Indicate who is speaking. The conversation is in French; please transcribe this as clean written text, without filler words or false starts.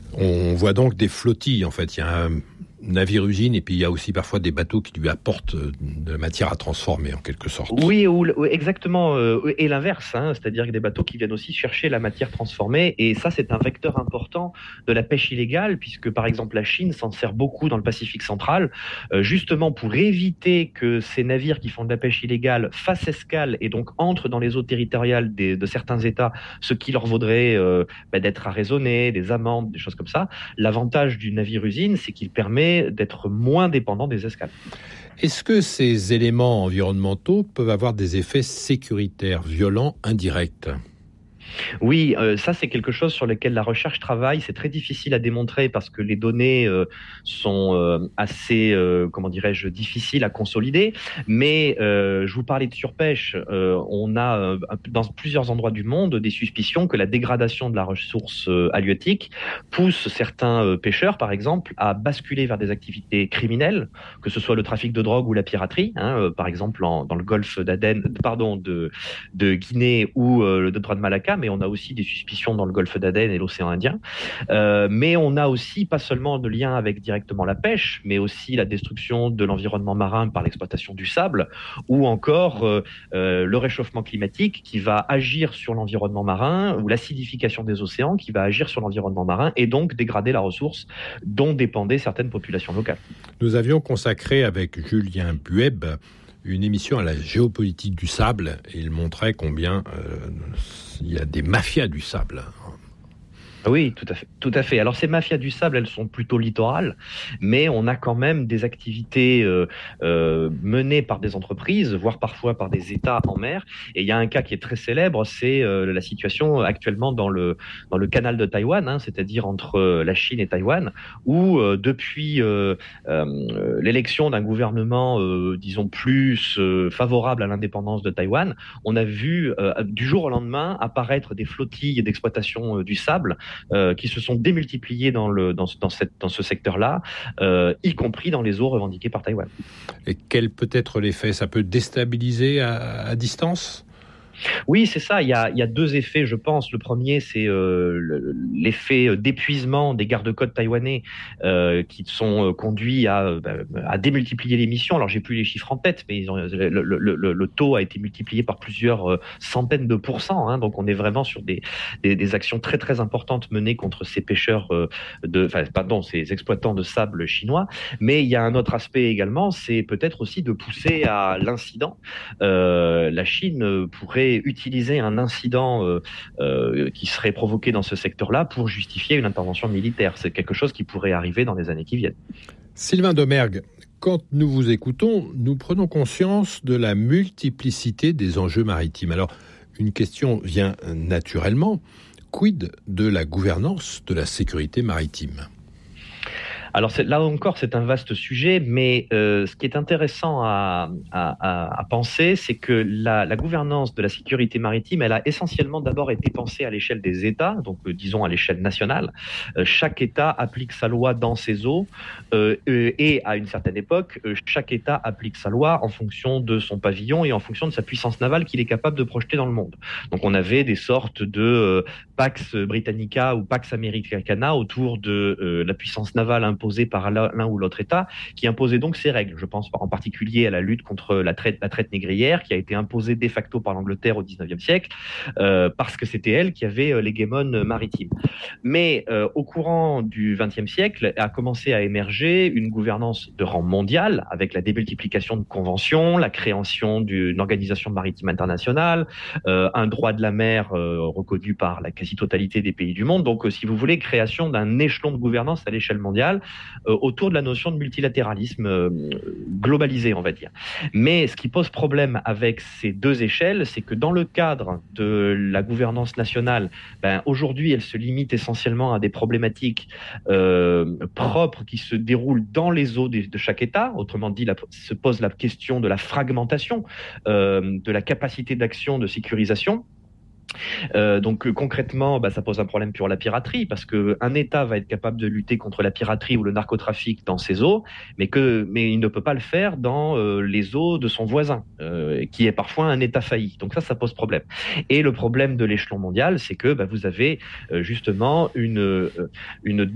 Speaker 1: On voit donc des flottilles, en fait. Il y a un navire-usine et puis il y a aussi parfois des bateaux qui lui apportent de la matière à transformer, en quelque sorte.
Speaker 2: Oui, exactement, et l'inverse, hein, c'est-à-dire que des bateaux qui viennent aussi chercher la matière transformée, et ça c'est un vecteur important de la pêche illégale, puisque par exemple la Chine s'en sert beaucoup dans le Pacifique central, justement pour éviter que ces navires qui font de la pêche illégale fassent escale et donc entrent dans les eaux territoriales de certains États, ce qui leur vaudrait d'être arraisonnés, des amendes, des choses comme ça. L'avantage du navire-usine, c'est qu'il permet d'être moins dépendant des escales.
Speaker 1: Est-ce que ces éléments environnementaux peuvent avoir des effets sécuritaires, violents, indirects ?
Speaker 2: Oui, ça c'est quelque chose sur lequel la recherche travaille. C'est très difficile à démontrer parce que les données sont assez, comment dirais-je, difficiles à consolider. Mais je vous parlais de surpêche. On a dans plusieurs endroits du monde des suspicions que la dégradation de la ressource halieutique pousse certains pêcheurs, par exemple, à basculer vers des activités criminelles, que ce soit le trafic de drogue ou la piraterie. Par exemple, dans le golfe d'Aden, pardon, de Guinée ou le détroit de Malacca. Mais on a aussi des suspicions dans le golfe d'Aden et l'océan Indien. Mais on a aussi pas seulement de lien avec directement la pêche, mais aussi la destruction de l'environnement marin par l'exploitation du sable, ou encore le réchauffement climatique qui va agir sur l'environnement marin, ou l'acidification des océans qui va agir sur l'environnement marin et donc dégrader la ressource dont dépendaient certaines populations locales.
Speaker 1: Nous avions consacré avec Julien Bueb une émission à la géopolitique du sable, et il montrait combien il y a des mafias du sable.
Speaker 2: Oui, tout à fait, tout à fait. Alors ces mafias du sable, elles sont plutôt littorales, mais on a quand même des activités menées par des entreprises, voire parfois par des États en mer. Et il y a un cas qui est très célèbre, c'est la situation actuellement dans le canal de Taïwan, c'est-à-dire entre la Chine et Taïwan, où depuis l'élection d'un gouvernement, disons plus favorable à l'indépendance de Taïwan, on a vu du jour au lendemain apparaître des flottilles d'exploitation du sable qui se sont démultipliés dans ce secteur-là, y compris dans les eaux revendiquées par Taïwan.
Speaker 1: Et quel peut être l'effet ? Ça peut déstabiliser à distance ?
Speaker 2: Oui, c'est ça. Il y a deux effets, je pense. Le premier, c'est l'effet d'épuisement des gardes-côtes taïwanais qui sont conduits à démultiplier les missions. Alors, j'ai plus les chiffres en tête, mais le taux a été multiplié par plusieurs centaines de pourcents. Donc, on est vraiment sur des actions très très importantes menées contre ces pêcheurs ces exploitants de sable chinois. Mais il y a un autre aspect également, c'est peut-être aussi de pousser à l'incident. La Chine pourrait utiliser un incident qui serait provoqué dans ce secteur-là pour justifier une intervention militaire. C'est quelque chose qui pourrait arriver dans les années qui viennent.
Speaker 1: Sylvain Domergue, quand nous vous écoutons, nous prenons conscience de la multiplicité des enjeux maritimes. Alors, une question vient naturellement. Quid de la gouvernance de la sécurité maritime ?
Speaker 2: Alors là encore, c'est un vaste sujet, mais ce qui est intéressant à penser, c'est que la gouvernance de la sécurité maritime, elle a essentiellement d'abord été pensée à l'échelle des États, donc disons à l'échelle nationale. Chaque État applique sa loi dans ses eaux, et à une certaine époque, chaque État applique sa loi en fonction de son pavillon et en fonction de sa puissance navale qu'il est capable de projeter dans le monde. Donc on avait des sortes de Pax Britannica ou Pax Americana autour de la puissance navale imposée par l'un ou l'autre État, qui imposait donc ses règles. Je pense en particulier à la lutte contre la traite négrière, qui a été imposée de facto par l'Angleterre au XIXe siècle, parce que c'était elle qui avait l'hégémone maritime. Mais au courant du XXe siècle, a commencé à émerger une gouvernance de rang mondial, avec la démultiplication de conventions, la création d'une organisation maritime internationale, un droit de la mer reconnu par la quasi-totalité des pays du monde. Donc, si vous voulez, création d'un échelon de gouvernance à l'échelle mondiale, autour de la notion de multilatéralisme globalisé, on va dire. Mais ce qui pose problème avec ces deux échelles, c'est que dans le cadre de la gouvernance nationale, aujourd'hui, elle se limite essentiellement à des problématiques propres qui se déroulent dans les eaux de chaque État. Autrement dit, se pose la question de la fragmentation, de la capacité d'action, de sécurisation. Donc concrètement, ça pose un problème pour la piraterie, parce qu'un État va être capable de lutter contre la piraterie ou le narcotrafic dans ses eaux, mais il ne peut pas le faire dans les eaux de son voisin, qui est parfois un État failli. Donc ça pose problème. Et le problème de l'échelon mondial, c'est que vous avez justement une